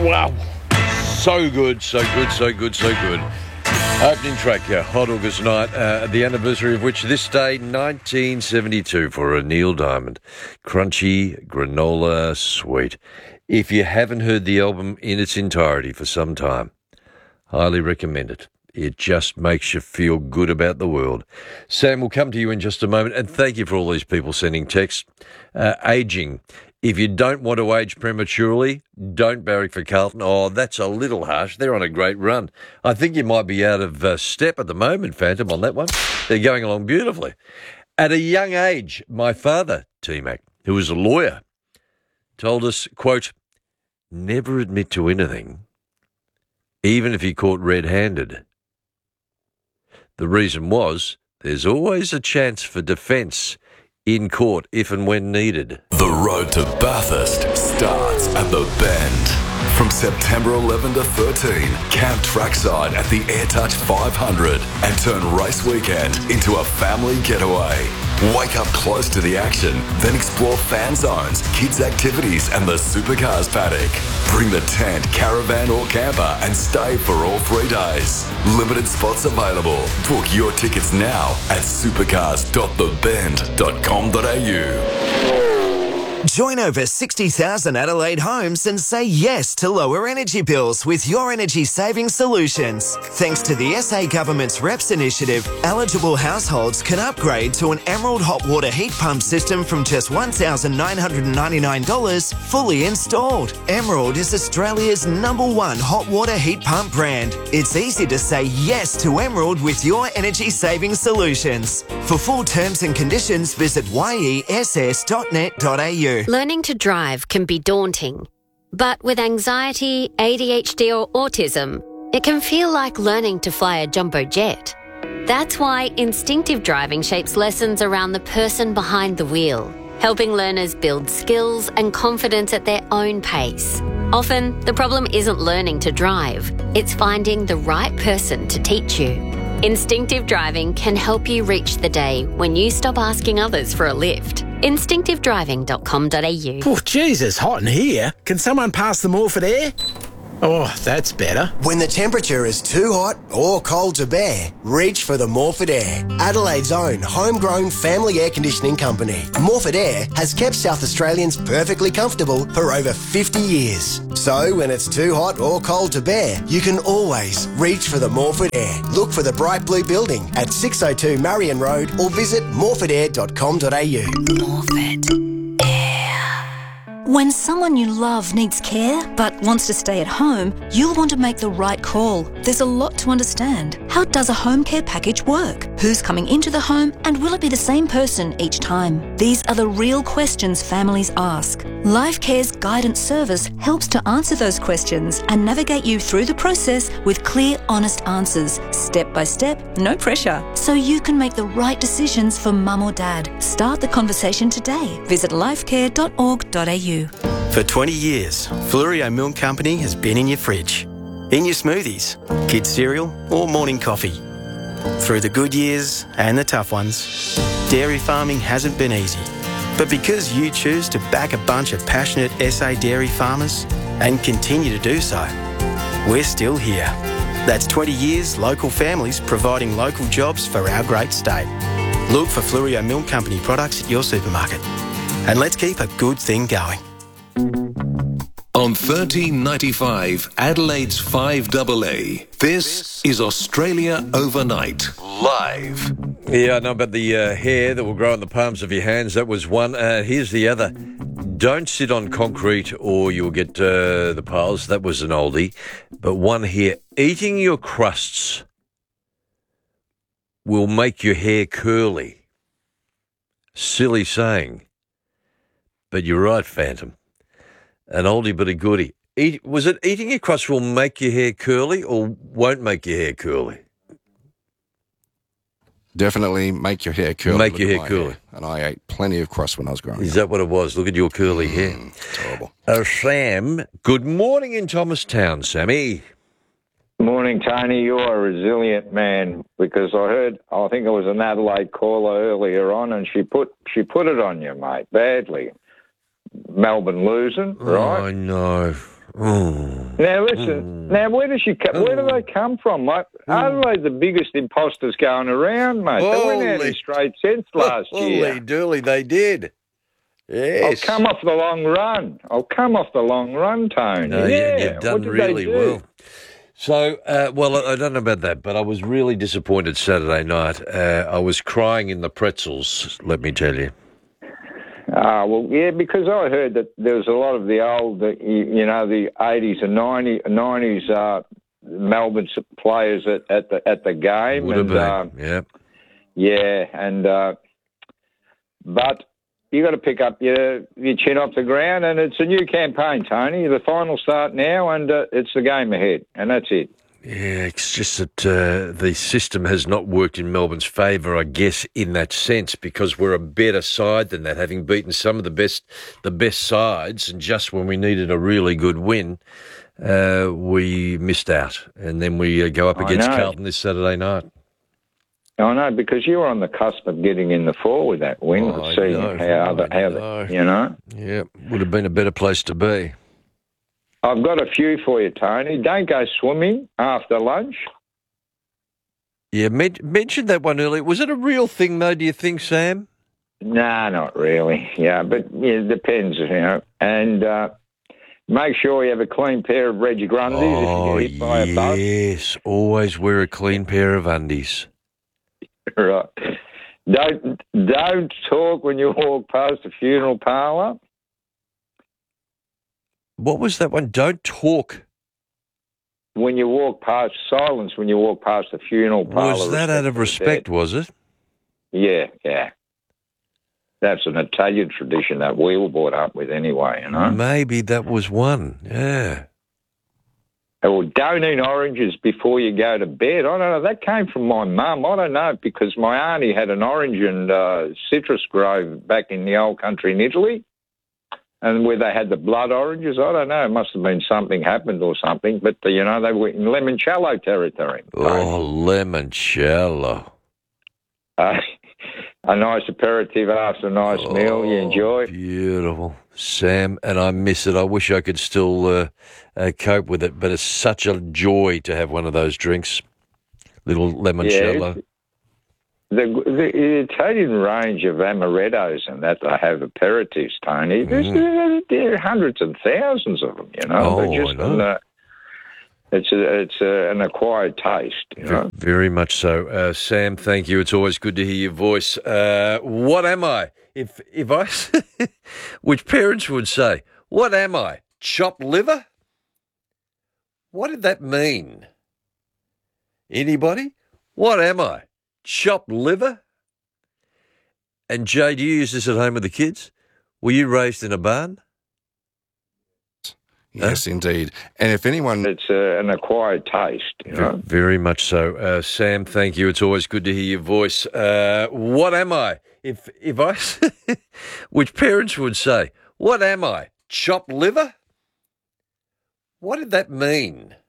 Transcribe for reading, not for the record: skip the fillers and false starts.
Wow. So good, so good, so good, so good. Opening track, Hot August Night, the anniversary of which this day, 1972, for a Neil Diamond. Crunchy granola sweet. If you haven't heard the album in its entirety for some time, highly recommend it. It just makes you feel good about the world. Sam, we'll come to you in just a moment, and thank you for all these people sending texts. Aging. If you don't want to age prematurely, don't barrack for Carlton. Oh, that's a little harsh. They're on a great run. I think you might be out of step at the moment, Phantom, on that one. They're going along beautifully. At a young age, my father, T-Mac, who was a lawyer, told us, quote, never admit to anything, even if you're caught red-handed. The reason was there's always a chance for defence in court if and when needed. The road to Bathurst starts at the Bend. From September 11 to 13, camp trackside at the AirTouch 500 and turn race weekend into a family getaway. Wake up close to the action, then explore fan zones, kids' activities and the supercars paddock. Bring the tent, caravan or camper and stay for all 3 days. Limited spots available. Book your tickets now at supercars.thebend.com.au. Join over 60,000 Adelaide homes and say yes to lower energy bills with Your Energy Saving Solutions. Thanks to the SA Government's REPS initiative, eligible households can upgrade to an Emerald hot water heat pump system from just $1,999 fully installed. Emerald is Australia's #1 hot water heat pump brand. It's easy to say yes to Emerald with Your Energy Saving Solutions. For full terms and conditions, visit yess.net.au. Learning to drive can be daunting, but with anxiety, ADHD or autism, it can feel like learning to fly a jumbo jet. That's why instinctive driving shapes lessons around the person behind the wheel, helping learners build skills and confidence at their own pace. Often, the problem isn't learning to drive, it's finding the right person to teach you. Instinctive driving can help you reach the day when you stop asking others for a lift. Instinctivedriving.com.au. Oh, Jesus, hot in here. Can someone pass the Morford air? Oh, that's better. When the temperature is too hot or cold to bear, reach for the Morford Air, Adelaide's own homegrown family air conditioning company. Morford Air has kept South Australians perfectly comfortable for over 50 years. So when it's too hot or cold to bear, you can always reach for the Morford Air. Look for the bright blue building at 602 Marion Road or visit morfordair.com.au. Morford Air. When someone you love needs care but wants to stay at home, you'll want to make the right call. There's a lot to understand. How does a home care package work? Who's coming into the home and will it be the same person each time? These are the real questions families ask. LifeCare's guidance service helps to answer those questions and navigate you through the process with clear, honest answers, step by step, no pressure, so you can make the right decisions for mum or dad. Start the conversation today. Visit lifecare.org.au. For 20 years, Flurio Milk Company has been in your fridge, in your smoothies, kids' cereal or morning coffee. Through the good years and the tough ones, dairy farming hasn't been easy. But because you choose to back a bunch of passionate SA dairy farmers and continue to do so, we're still here. That's 20 years local families providing local jobs for our great state. Look for Flurio Milk Company products at your supermarket. And let's keep a good thing going. On 1395 Adelaide's 5AA, this is Australia Overnight, live. Yeah, I know about the hair that will grow on the palms of your hands. That was one. Here's the other. Don't sit on concrete or you'll get the piles. That was an oldie. But one here. Eating your crusts will make your hair curly. Silly saying. But you're right, Phantom. An oldie but a goodie. Was it eating your crust will make your hair curly or won't make your hair curly? Definitely make your hair curly. Make your hair curly. And I ate plenty of crust when I was growing up. Is that what it was? Look at your curly hair. Terrible. Sam, good morning in Thomastown, Sammy. Morning, Tony. You're a resilient man because I think it was an Adelaide caller earlier on, and she put it on you, mate, badly. Melbourne losing, right? Oh, no. Now listen. Now where does where do they come from, mate? Adelaide's the biggest imposters going around, mate. They went out in straight sense last year. Holy dooly, they did. Yes. I'll come off the long run, Tony. No, you've done really well. So, well, I don't know about that, but I was really disappointed Saturday night. I was crying in the pretzels, let me tell you. Well, yeah, because I heard that there was a lot of the old, the 80s and 90s Melbourne players at the game. Would have been, yeah. Yeah, and but you got to pick up your chin off the ground, and it's a new campaign, Tony. The finals start now, and it's the game ahead, and that's it. Yeah, it's just that the system has not worked in Melbourne's favour, I guess, in that sense, because we're a better side than that, having beaten some of the best sides, and just when we needed a really good win, we missed out, and then we go up against Carlton this Saturday night. I know, because you were on the cusp of getting in the four with that win. Yeah, would have been a better place to be. I've got a few for you, Tony. Don't go swimming after lunch. Yeah, mentioned that one earlier. Was it a real thing, though, do you think, Sam? No, not really. Yeah, but it depends, And make sure you have a clean pair of Reggie Grundies if you get hit by a bus. Yes, always wear a clean pair of undies. Right. Don't talk when you walk past the funeral parlour. What was that one? Don't talk. When you walk past, silence when you walk past the funeral parlour. Was that out of respect, was it? Yeah. That's an Italian tradition that we were brought up with anyway, Maybe that was one, yeah. Or don't eat oranges before you go to bed. I don't know. That came from my mum. I don't know, because my auntie had an orange and citrus grove back in the old country in Italy, and where they had the blood oranges. I don't know. It must have been something happened or something. But, they were in limoncello territory. Oh, limoncello. A nice aperitif after a nice meal. You enjoy. Beautiful. Sam, and I miss it. I wish I could still cope with it, but it's such a joy to have one of those drinks. Little limoncello. Yeah, the Italian range of amarettos and that they have aperitifs, Tony, there are hundreds and thousands of them, Oh, I know. It's an acquired taste, Very much so. Sam, thank you. It's always good to hear your voice. What am I? If I, which parents would say, what am I? Chopped liver? What did that mean? Anybody? What am I? Chopped liver? And Jay, do you use this at home with the kids? Were you raised in a barn? Yes, indeed. And if anyone... It's an acquired taste, Very much so. Sam, thank you. It's always good to hear your voice. What am I? If I... which parents would say, what am I? Chopped liver? What did that mean?